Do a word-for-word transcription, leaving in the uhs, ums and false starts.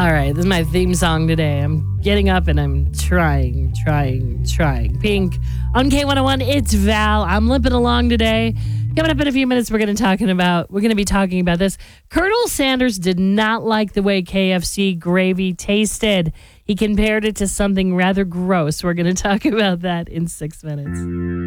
All right, this is my theme song today. I'm getting up and I'm trying, trying, trying. Pink on K one oh one. It's Val. I'm limping along today. Coming up in a few minutes, we're going to talking about. We're going to be talking about this. Colonel Sanders did not like the way K F C gravy tasted. He compared it to something rather gross. We're going to talk about that in six minutes.